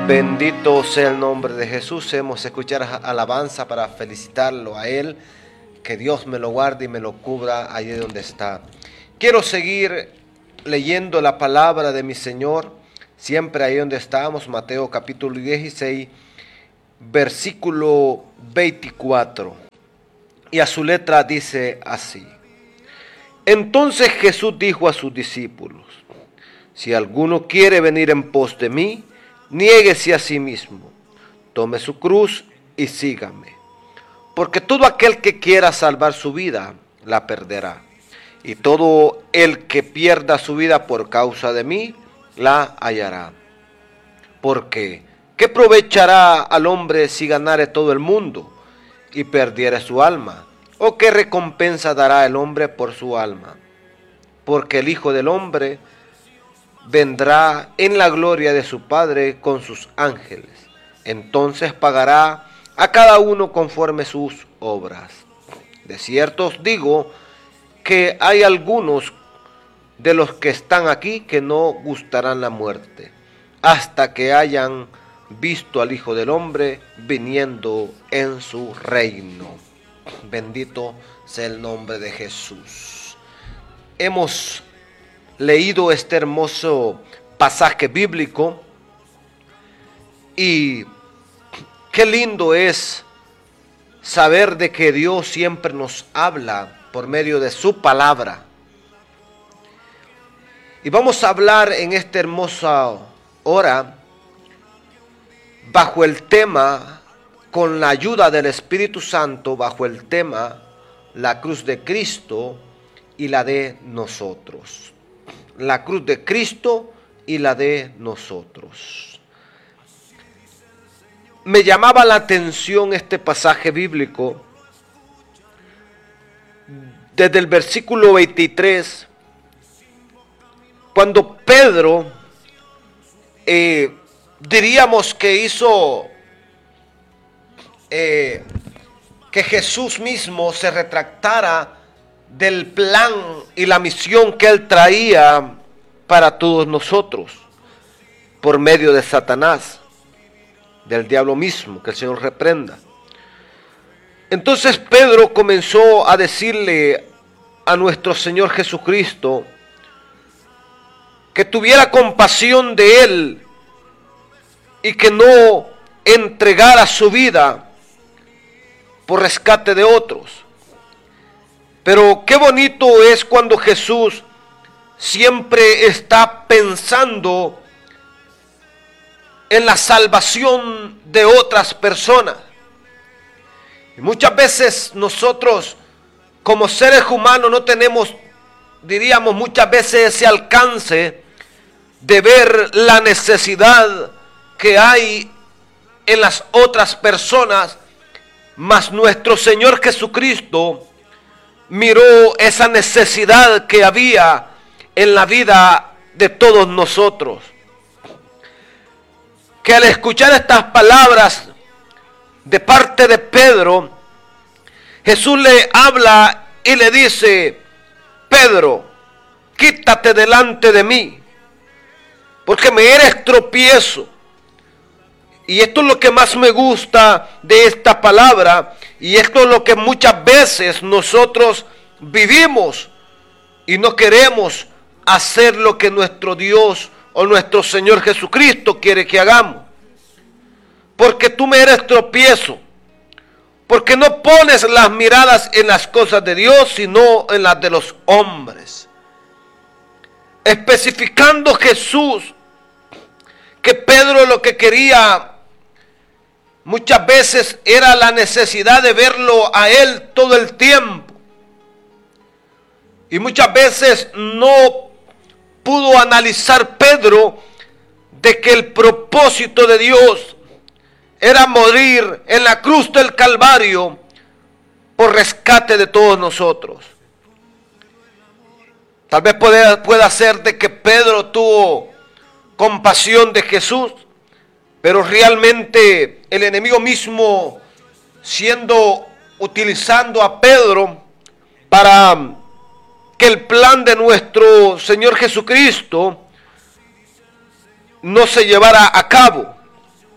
Bendito sea el nombre de Jesús. Hemos escuchado alabanza para felicitarlo a Él. Que Dios me lo guarde y me lo cubra allí donde está. Quiero seguir leyendo la palabra de mi Señor, siempre ahí donde estábamos, Mateo capítulo 16, versículo 24. Y a su letra dice así: Entonces Jesús dijo a sus discípulos: Si alguno quiere venir en pos de mí, niéguese a sí mismo, tome su cruz y sígame. Porque todo aquel que quiera salvar su vida, la perderá. Y todo el que pierda su vida por causa de mí, la hallará. Porque, ¿qué aprovechará al hombre si ganare todo el mundo y perdiere su alma? ¿O qué recompensa dará el hombre por su alma? Porque el Hijo del Hombre vendrá en la gloria de su Padre con sus ángeles. Entonces pagará a cada uno conforme sus obras. De cierto os digo que hay algunos de los que están aquí que no gustarán la muerte, hasta que hayan visto al Hijo del Hombre viniendo en su reino. Bendito sea el nombre de Jesús. Hemos leído este hermoso pasaje bíblico y qué lindo es saber de que Dios siempre nos habla por medio de su palabra. Y vamos a hablar en esta hermosa hora bajo el tema, con la ayuda del Espíritu Santo, bajo el tema la cruz de Cristo y la de nosotros. La cruz de Cristo y la de nosotros. Me llamaba la atención este pasaje bíblico desde el versículo 23, cuando Pedro, diríamos que hizo que Jesús mismo se retractara del plan y la misión que él traía para todos nosotros, por medio de Satanás, del diablo mismo, que el Señor reprenda. Entonces Pedro comenzó a decirle a nuestro Señor Jesucristo que tuviera compasión de él y que no entregara su vida por rescate de otros. Pero qué bonito es cuando Jesús siempre está pensando en la salvación de otras personas. Y muchas veces nosotros como seres humanos no tenemos, diríamos muchas veces, ese alcance de ver la necesidad que hay en las otras personas, mas nuestro Señor Jesucristo miró esa necesidad que había en la vida de todos nosotros. Que al escuchar estas palabras de parte de Pedro, Jesús le habla y le dice: Pedro, quítate delante de mí, porque me eres tropiezo. Y esto es lo que más me gusta de esta palabra, y esto es lo que muchas veces nosotros vivimos y no queremos hacer lo que nuestro Dios o nuestro Señor Jesucristo quiere que hagamos. Porque tú me eres tropiezo, porque no pones las miradas en las cosas de Dios, sino en las de los hombres. Especificando Jesús que Pedro lo que quería muchas veces era la necesidad de verlo a él todo el tiempo. Y muchas veces no pudo analizar Pedro de que el propósito de Dios era morir en la cruz del Calvario por rescate de todos nosotros. Tal vez pueda ser de que Pedro tuvo compasión de Jesús, pero realmente el enemigo mismo utilizando a Pedro para que el plan de nuestro Señor Jesucristo no se llevara a cabo.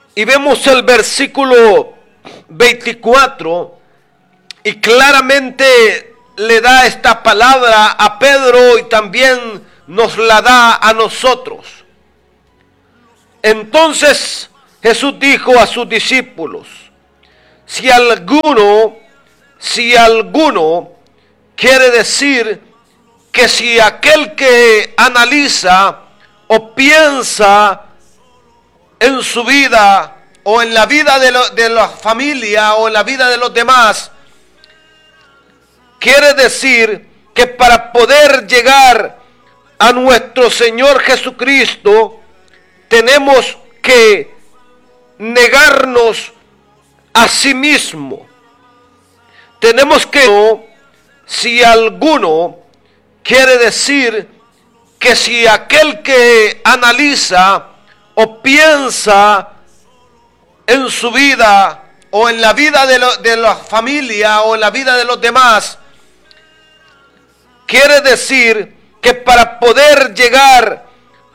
Y vemos el versículo 24 y claramente le da esta palabra a Pedro y también nos la da a nosotros. Entonces Jesús dijo a sus discípulos: si alguno quiere decir que si aquel que analiza o piensa en su vida o en la vida de la familia o en la vida de los demás, quiere decir que para poder llegar a nuestro Señor Jesucristo tenemos que negarnos a sí mismo. Tenemos que, si alguno quiere decir que si aquel que analiza o piensa en su vida o en la vida de la familia o en la vida de los demás, quiere decir que para poder llegar